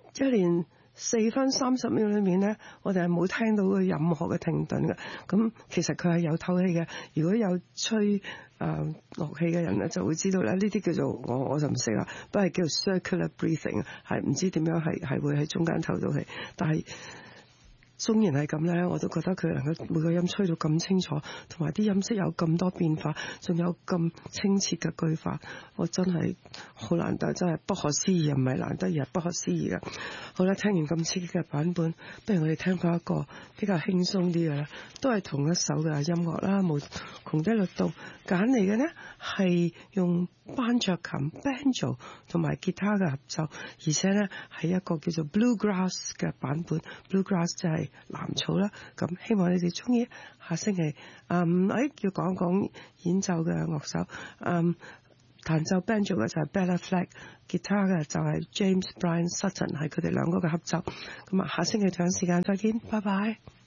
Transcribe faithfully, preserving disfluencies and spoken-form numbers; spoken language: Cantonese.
一年四分三十秒裏面咧，我哋係冇聽到佢任何嘅停頓嘅。咁其實佢係有透氣嘅。如果有吹誒、呃、樂器嘅人咧，就會知道咧，呢啲叫做我我就唔識啦，不過係叫做 circular breathing， 係唔知點樣係係會喺中間透到氣，但係。縱然係咁咧，我都覺得佢能夠每個音吹到咁清楚，同埋啲音色有咁多變化，仲有咁清澈嘅句法，我真係好難得，真係不可思議，唔係難得而係不可思議嘅。好啦，聽完咁刺激嘅版本，不如我哋聽翻一個比較輕鬆啲嘅啦，都係同一首嘅音樂啦，無窮的律動揀嚟嘅呢係用班卓琴 banjo 同埋吉他嘅合奏，而且呢係一個叫做 bluegrass 嘅版本 ，bluegrass 就係藍草啦。咁希望你哋中意。下星期嗯，誒要講講演奏嘅樂手，嗯，彈奏 banjo 嘅就係 Bella Fleck， 吉他嘅就係 James Brian Sutton， 係佢哋兩個嘅合奏。咁啊，下星期同樣時間再見，拜拜。